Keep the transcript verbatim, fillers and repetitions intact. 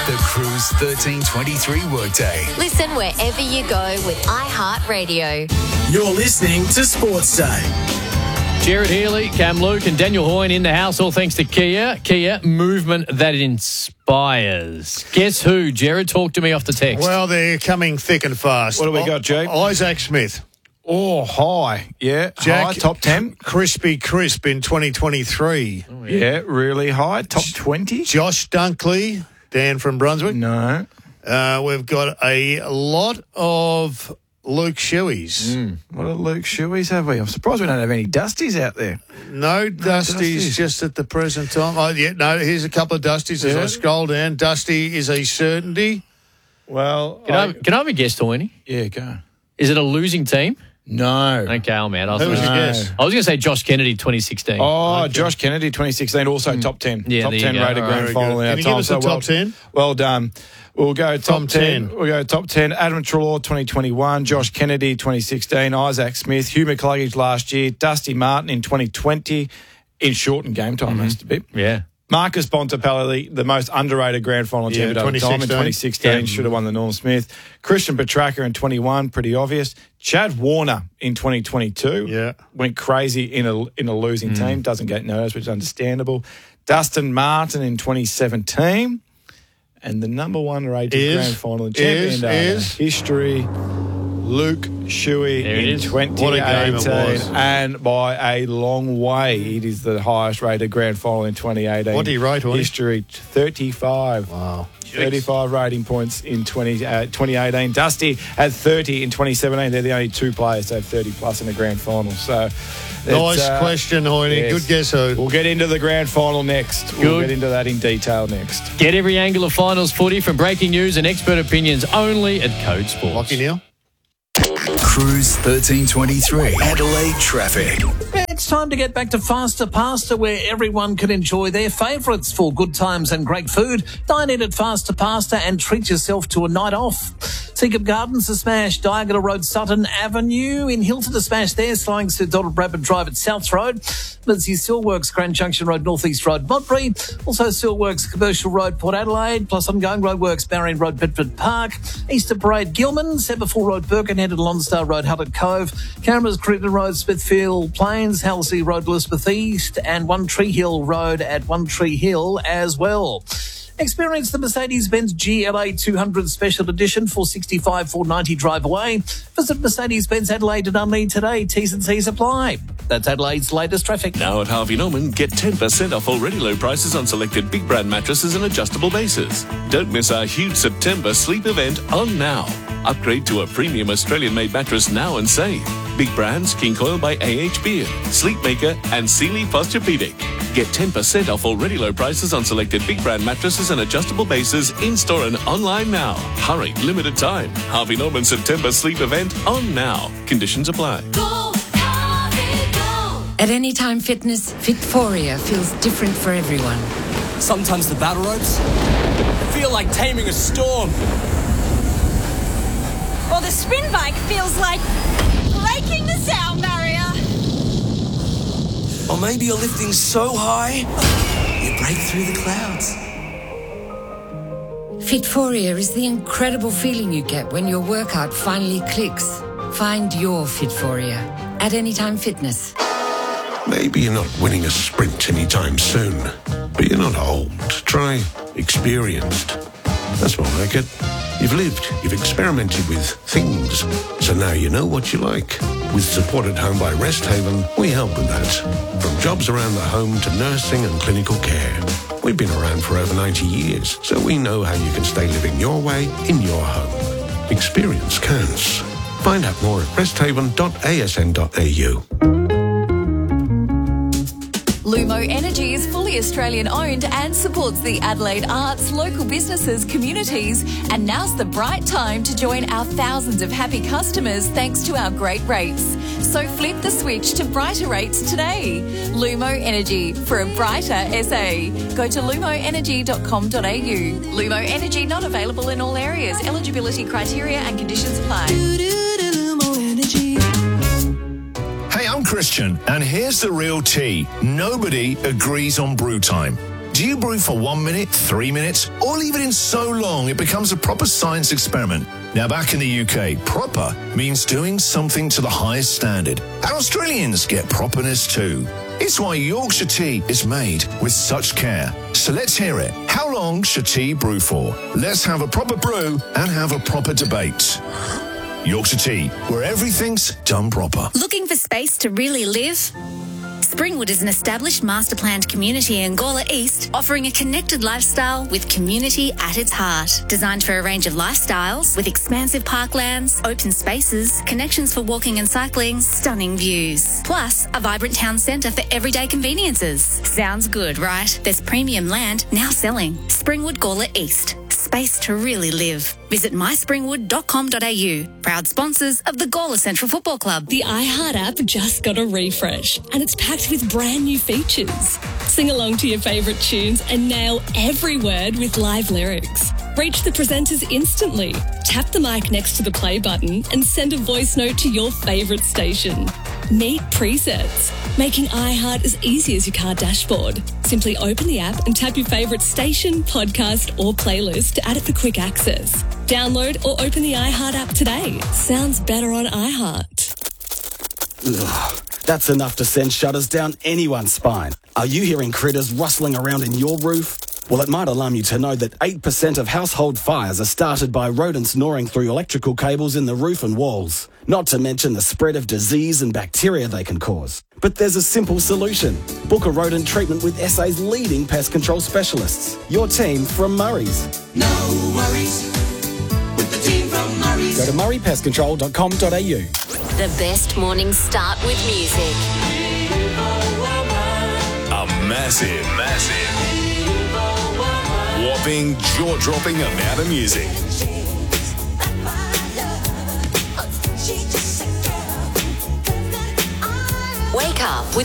The Cruise thirteen twenty-three workday. Listen wherever you go with iHeartRadio. You're listening to Sports Day. Jared Healy, Cam Luke and Daniel Hoyne in the house, all thanks to Kia. Kia, movement that inspires. Guess who, Jared? Talk to me off the text. Well, they're coming thick and fast. What do we got, Jake? Isaac Smith. Oh, high. Yeah, Jack, high, top ten. Crispy Crisp in twenty twenty-three. Oh, yeah. yeah, really high. Top twenty. Josh Dunkley, Dan from Brunswick. No. Uh, we've got a lot of Luke Shueys. Mm. What are Luke Shueys have we? I'm surprised we don't have any Dusties out there. No, no Dusties, Dusties just at the present time. Oh, yeah, no, here's a couple of Dusties as yeah. I scroll down. Dusty is a certainty. Well, Can I, I, can I have a guess, Hoyne? Yeah, go. Is it a losing team? No. Okay, I'm out. I was Who was your no. guess? I was going to say Josh Kennedy, twenty sixteen. Oh, okay. Josh Kennedy, twenty sixteen, also mm. top ten. Yeah, top ten go. rated All grand right, final in our Can you time. give us the so top well, ten? Well done. We'll go top, top ten. ten. We'll go top ten. Adam Treloar, twenty twenty-one. Josh Kennedy, twenty sixteen. Isaac Smith. Hugh McCluggage last year. Dusty Martin in twenty twenty. In shortened game time, mm-hmm. most of it. Yeah. Marcus Bontempelli, the most underrated grand final yeah, champion of time in twenty sixteen. Yeah. Should have won the Norm Smith. Christian Petracca in twenty-one, pretty obvious. Chad Warner in twenty twenty-two. Yeah. Went crazy in a in a losing mm. team. Doesn't get noticed, which is understandable. Dustin Martin in twenty seventeen. And the number one rated is, grand final in champion is, is history, Luke Shuey in twenty eighteen. And by a long way, it is the highest rated grand final in twenty eighteen. What do you rate, Hoyne? History, thirty-five. Wow. thirty-five rating points in twenty, uh, twenty eighteen. Dusty had thirty in twenty seventeen. They're the only two players to have thirty plus in a grand final. So, nice uh, question, Hoyne. yes. Good guess, who? We'll get into the grand final next. Good. We'll get into that in detail next. Get every angle of finals footy from breaking news and expert opinions only at Code Sports. Lockie Neal. Cruise thirteen twenty-three. Adelaide traffic. It's time to get back to Faster Pasta, where everyone can enjoy their favourites for good times and great food. Dine in at Faster Pasta and treat yourself to a night off. Seagull Gardens, the smash, Diagonal Road, Sutton Avenue. In Hilton, the smash there, slowing Sir Donald Bradford Drive at South Road. Lindsay Steelworks, Grand Junction Road, North East Road, Modbury. Also Steelworks, Commercial Road, Port Adelaide, plus ongoing roadworks, Marion Road, Bedford Park. Easter Parade, Gilman, Semaphore Road, Birkenhead and Lonsdale Road, Huddard Cove. Cameras, Crittenden Road, Smithfield Plains, Halsey Road, Elizabeth East, and One Tree Hill Road at One Tree Hill as well. Experience the Mercedes-Benz G L A two hundred Special Edition, four sixty-five, four ninety drive away. Visit Mercedes-Benz Adelaide at Unlead today. T's and C's apply. That's Adelaide's latest traffic. Now at Harvey Norman, get ten percent off already low prices on selected big brand mattresses and adjustable bases. Don't miss our huge September sleep event on now. Upgrade to a premium Australian-made mattress now and save. Big brands, King Coil by A H Beard, Sleepmaker and Sealy Posturepedic. Get ten percent off already low prices on selected big brand mattresses and adjustable bases in-store and online now. Hurry, limited time. Harvey Norman September sleep event on now. Conditions apply. Go, Harvey, go. At Anytime Fitness, Fitforia feels different for everyone. Sometimes the battle ropes feel like taming a storm. Or the spin bike feels like breaking the sound barrier. Or maybe you're lifting so high, you break through the clouds. Fitforia is the incredible feeling you get when your workout finally clicks. Find your Fitforia at Anytime Fitness. Maybe you're not winning a sprint anytime soon, but you're not old. Try experienced. That's more like it. You've lived, you've experimented with things, so now you know what you like. With Support at Home by Rest Haven, we help with that. From jobs around the home to nursing and clinical care. We've been around for over ninety years, so we know how you can stay living your way in your home. Experience counts. Find out more at rest haven dot a s n dot a u. Lumo Energy is fully Australian owned and supports the Adelaide arts, local businesses, communities, and now's the bright time to join our thousands of happy customers thanks to our great rates. So flip the switch to brighter rates today. Lumo Energy for a brighter S A. Go to lumo energy dot com dot a u. Lumo Energy not available in all areas. Eligibility criteria and conditions apply. Hey, I'm Christian, and here's the real tea. Nobody agrees on brew time. Do you brew for one minute, three minutes, or leave it in so long it becomes a proper science experiment? Now, back in the U K, proper means doing something to the highest standard. And Australians get properness too. It's why Yorkshire tea is made with such care. So let's hear it. How long should tea brew for? Let's have a proper brew and have a proper debate. Yorkshire tea, where everything's done proper. Looking for space to really live? Springwood is an established master-planned community in Gawler East, offering a connected lifestyle with community at its heart. Designed for a range of lifestyles, with expansive parklands, open spaces, connections for walking and cycling, stunning views. Plus, a vibrant town centre for everyday conveniences. Sounds good, right? There's premium land now selling. Springwood Gawler East. Space to really live. Visit my springwood dot com dot a u. Proud sponsors of the Gawler Central Football Club. The iHeart app just got a refresh and it's packed with brand new features. Sing along to your favourite tunes and nail every word with live lyrics. Reach the presenters instantly. Tap the mic next to the play button and send a voice note to your favourite station. Meet presets, making iHeart as easy as your car dashboard. Simply open the app and tap your favourite station, podcast or playlist to add it for quick access. Download or open the iHeart app today. Sounds better on iHeart. Ugh, that's enough to send shudders down anyone's spine. Are you hearing critters rustling around in your roof? Well, it might alarm you to know that eight percent of household fires are started by rodents gnawing through electrical cables in the roof and walls. Not to mention the spread of disease and bacteria they can cause. But there's a simple solution. Book a rodent treatment with S A's leading pest control specialists. Your team from Murray's. No worries with the team from Murray's. Go to murray pest control dot com dot a u. The best morning start with music. A massive, massive, whopping, jaw-dropping amount of music. Wake up with